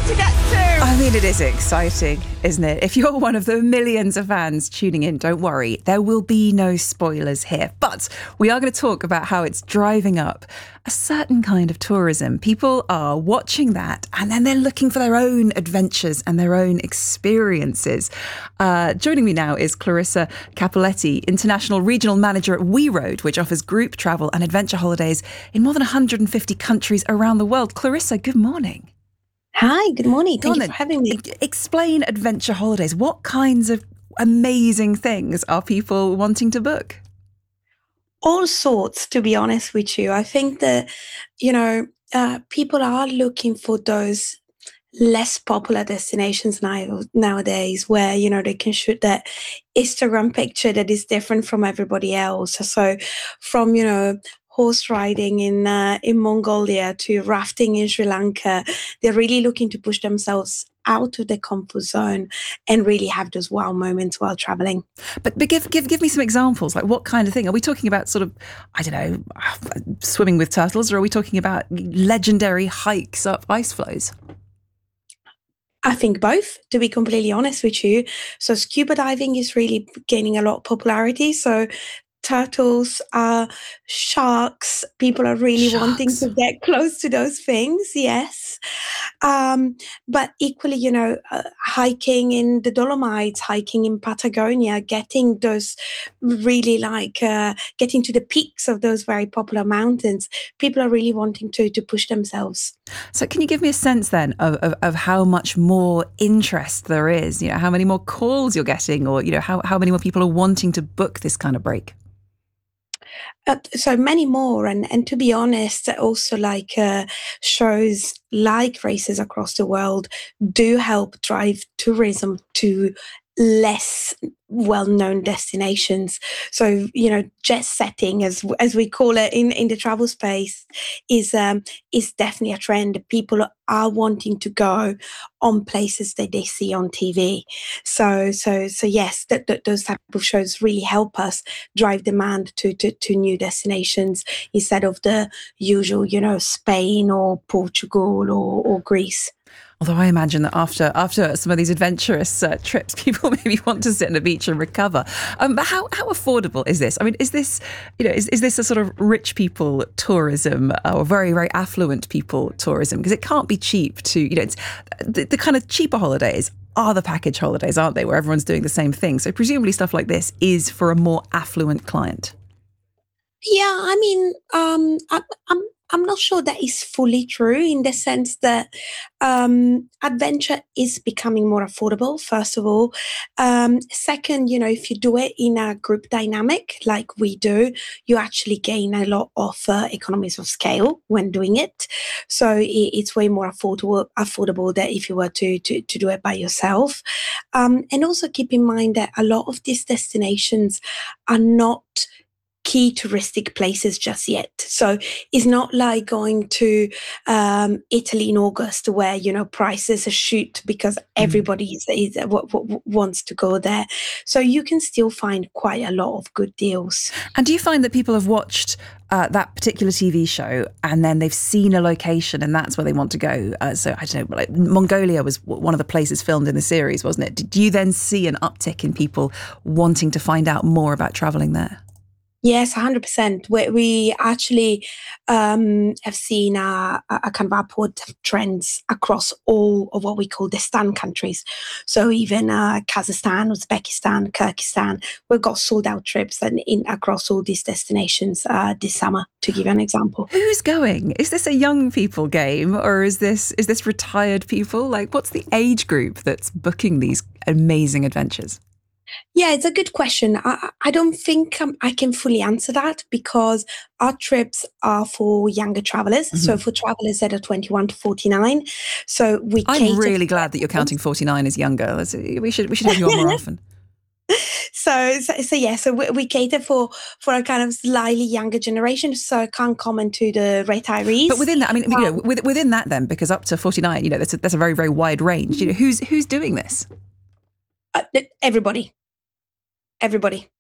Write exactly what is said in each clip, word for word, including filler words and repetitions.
to get to. I mean, it is exciting, isn't it? If you're one of the millions of fans tuning in, don't worry, there will be no spoilers here. But we are going to talk about how it's driving up a certain kind of tourism. People are watching that and then they're looking for their own adventures and their own experiences. Uh, joining me now is Clarissa Capoletti, International Regional Manager at We Road, which offers group travel and adventure holidays in more than one hundred fifty countries around the world. Clarissa, good morning. Hi, good morning. Thank Go you on for having me. then. Explain adventure holidays. What kinds of amazing things are people wanting to book? All sorts, to be honest with you. I think that, you know, uh, people are looking for those less popular destinations now, nowadays where, you know, they can shoot that Instagram picture that is different from everybody else. So from, you know, horse riding in uh, in Mongolia to rafting in Sri Lanka, they're really looking to push themselves out of their comfort zone and really have those wow moments while traveling. But, but give give give me some examples. Like, what kind of thing? Are we talking about sort of, I don't know, swimming with turtles, or are we talking about legendary hikes up ice floes? I think both, to be completely honest with you. So scuba diving is really gaining a lot of popularity. So turtles, uh, sharks, people are really Sharks. wanting to get close to those things, yes. Um, but equally, you know, uh, hiking in the Dolomites, hiking in Patagonia, getting those really like, uh, getting to the peaks of those very popular mountains, people are really wanting to, to push themselves. So can you give me a sense then of, of, of how much more interest there is? You know, how many more calls you're getting, or, you know, how, how many more people are wanting to book this kind of break? Uh, so many more, and and to be honest, also like uh, shows like Races Across the World do help drive tourism to less well-known destinations. So, you know, jet setting, as as we call it in, in the travel space, is um, is definitely a trend. People are wanting to go on places that they see on T V. So, so, so yes, that, that those type of shows really help us drive demand to, to to new destinations instead of the usual, you know, Spain or Portugal or, or Greece. Although I imagine that after after some of these adventurous uh, trips, people maybe want to sit on a beach and recover. Um, but how, how affordable is this? I mean, is this, you know, is, is this a sort of rich people tourism or very, very affluent people tourism? Because it can't be cheap to, you know, it's the, the kind of cheaper holidays are the package holidays, aren't they? Where everyone's doing the same thing. So presumably stuff like this is for a more affluent client. Yeah, I mean, um, I, I'm I'm not sure that is fully true in the sense that um, adventure is becoming more affordable, first of all. Um, second, you know, if you do it in a group dynamic like we do, you actually gain a lot of uh, economies of scale when doing it. So it, it's way more affordable, affordable than if you were to, to, to do it by yourself. Um, and also keep in mind that a lot of these destinations are not key touristic places just yet. So it's not like going to um, Italy in August where, you know, prices are shoot because everybody is, is, w- w- wants to go there. So you can still find quite a lot of good deals. And do you find that people have watched uh, that particular T V show and then they've seen a location and that's where they want to go? Uh, so I don't know, like Mongolia was one of the places filmed in the series, wasn't it? Did you then see an uptick in people wanting to find out more about travelling there? Yes, one hundred percent. We, we actually um, have seen a, a kind of upward trends across all of what we call the Stan countries. So even uh, Kazakhstan, Uzbekistan, Kyrgyzstan, we've got sold out trips and in across all these destinations uh, this summer, to give you an example. Who's going? Is this a young people game, or is this is this retired people? Like, what's the age group that's booking these amazing adventures? Yeah, it's a good question. I, I don't think um, I can fully answer that because our trips are for younger travelers. Mm-hmm. So for travelers that are twenty-one to forty-nine. So we I'm really glad that you're counting forty-nine as younger. Let's, we should we should have you on more often. So, so, so yeah, so we, we cater for, for a kind of slightly younger generation. So I can't comment to the retirees. But within that, I mean, um, you know, within that then, because up to forty-nine, you know, that's a, that's a very, very wide range. You know, who's who's doing this? Uh, everybody. Everybody.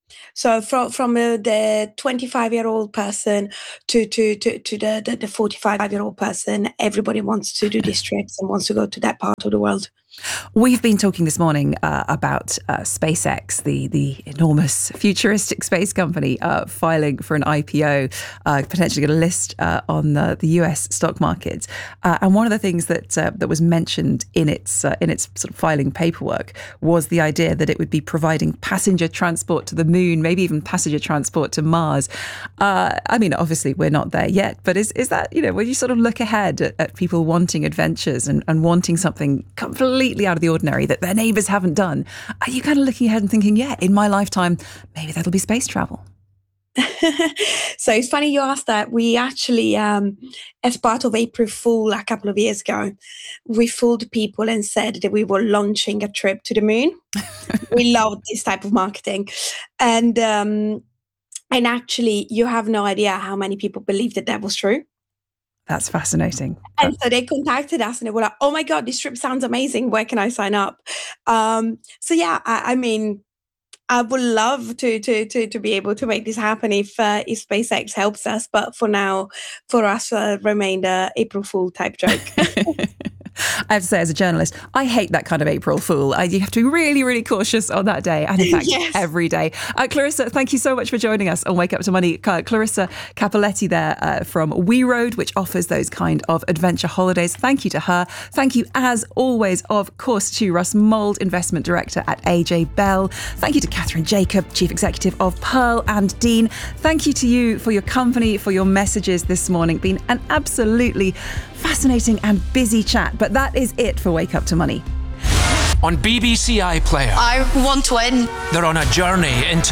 So from from uh, the twenty-five year old person to to to, to the, the the forty-five year old person, everybody wants to do these trips and wants to go to that part of the world. We've been talking this morning uh, about uh, SpaceX, the the enormous futuristic space company uh, filing for an I P O, uh, potentially going to list uh, on the, the U S stock market. Uh, and one of the things that uh, that was mentioned in its uh, in its sort of filing paperwork was the idea that it would be providing passenger transport to the moon, maybe even passenger transport to Mars. Uh, I mean, obviously we're not there yet, but is is that, you know, when you sort of look ahead at, at people wanting adventures and, and wanting something completely out of the ordinary that their neighbours haven't done, are you kind of looking ahead and thinking, yeah, in my lifetime, maybe that'll be space travel? So it's funny you asked that. We actually, um, as part of April Fool a couple of years ago, we fooled people and said that we were launching a trip to the moon. We loved this type of marketing. And, um, and actually, you have no idea how many people believed that that was true. That's fascinating. And so they contacted us and they were like, oh my God, this trip sounds amazing. Where can I sign up? Um, so yeah, I, I mean, I would love to, to, to, to be able to make this happen if, uh, if SpaceX helps us. But for now, for us, uh, remained a April Fool type joke. I have to say, as a journalist, I hate that kind of April Fool. I, you have to be really, really cautious on that day. And in fact, yes. every day. Uh, Clarissa, thank you so much for joining us on Wake Up to Money. Uh, Clarissa Capoletti there uh, from We Road, which offers those kind of adventure holidays. Thank you to her. Thank you, as always, of course, to Russ Mould, Investment Director at A J Bell. Thank you to Catherine Jacob, Chief Executive of Pearl and Dean. Thank you to you for your company, for your messages this morning. Been an absolutely fascinating and busy chat, but that is it for Wake Up to Money. On B B C iPlayer, I want to win. They're on a journey into